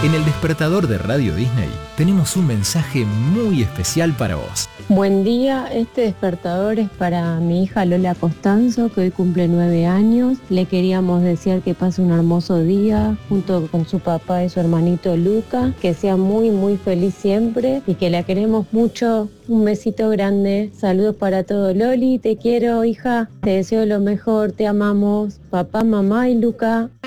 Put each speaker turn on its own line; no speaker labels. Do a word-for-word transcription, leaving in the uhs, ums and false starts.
En el despertador de Radio Disney tenemos un mensaje muy especial para vos.
Buen día, este despertador es para mi hija Lola Costanzo, que hoy cumple nueve años. Le queríamos desear que pase un hermoso día junto con su papá y su hermanito Luca, que sea muy muy feliz siempre y que la queremos mucho. Un besito grande, saludos para todo. Loli, te quiero hija, te deseo lo mejor, te amamos, papá, mamá y Luca.